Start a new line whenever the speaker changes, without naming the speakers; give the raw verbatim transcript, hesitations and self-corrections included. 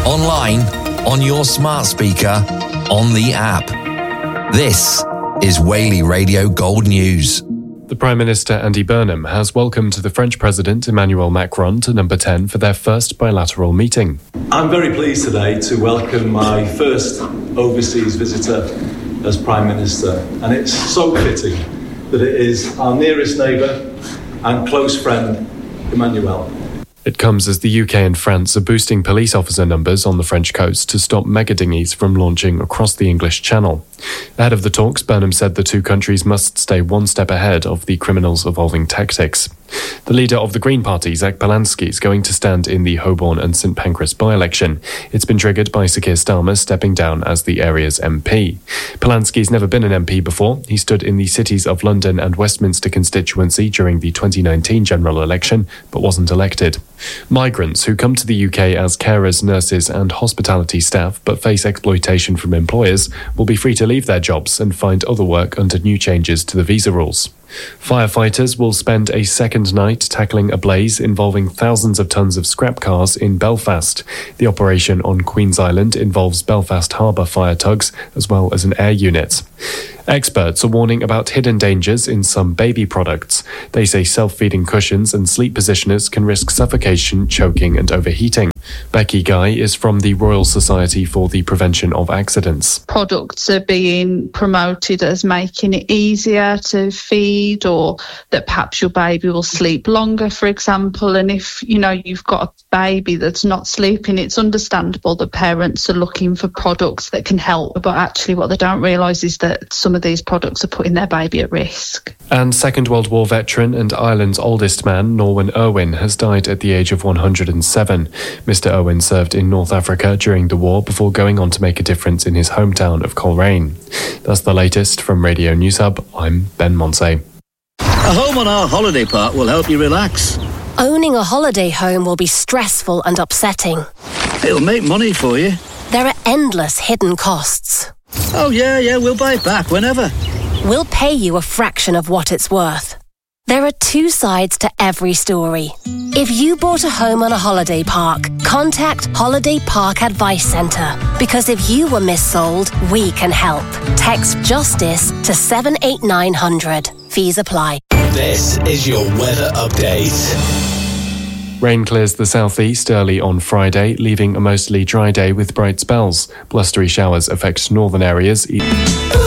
online, on your smart speaker, on the app. This is Whaley Radio Gold News.
The Prime Minister Andy Burnham has welcomed the French President Emmanuel Macron to Number ten for their first bilateral meeting.
I'm very pleased today to welcome my first overseas visitor as Prime Minister, and it's so fitting that it is our nearest neighbour and close friend, Emmanuel.
It comes as the U K and France are boosting police officer numbers on the French coast to stop mega dinghies from launching across the English Channel. Ahead of the talks, Burnham said the two countries must stay one step ahead of the criminals' evolving tactics. The leader of the Green Party, Zach Polanski, is going to stand in the Holborn and St Pancras by-election. It's been triggered by Sir Keir Starmer stepping down as the area's M P. Polanski's never been an M P before. He stood in the cities of London and Westminster constituency during the twenty nineteen general election, but wasn't elected. Migrants who come to the U K as carers, nurses and hospitality staff but face exploitation from employers will be free to leave their jobs and find other work under new changes to the visa rules. Firefighters will spend a second night tackling a blaze involving thousands of tons of scrap cars in Belfast. The operation on Queen's Island involves Belfast Harbour fire tugs as well as an air unit. Experts are warning about hidden dangers in some baby products. They say self-feeding cushions and sleep positioners can risk suffocation, choking and overheating. Becky Guy is from the Royal Society for the Prevention of Accidents.
Products are being promoted as making it easier to feed, or that perhaps your baby will sleep longer, for example. And if, you know, you've got a baby that's not sleeping, it's understandable that parents are looking for products that can help. But actually what they don't realise is that some of these products are putting their baby at risk.
And Second World War veteran and Ireland's oldest man, Norman Irwin, has died at the age of one hundred and seven. Mister Irwin served in North Africa during the war before going on to make a difference in his hometown of Coleraine. That's the latest from Radio News Hub. I'm Ben Monsey.
A home on our holiday park will help you relax.
Owning a holiday home will be stressful and upsetting.
It'll make money for you.
There are endless hidden costs.
Oh yeah, yeah, we'll buy it back whenever.
We'll pay you a fraction of what it's worth. There are two sides to every story. If you bought a home on a holiday park, contact Holiday Park Advice Centre. Because if you were missold, we can help. Text JUSTICE to seven eight nine hundred. Fees apply.
This is your weather update.
Rain clears the southeast early on Friday, leaving a mostly dry day with bright spells. Blustery showers affect northern areas.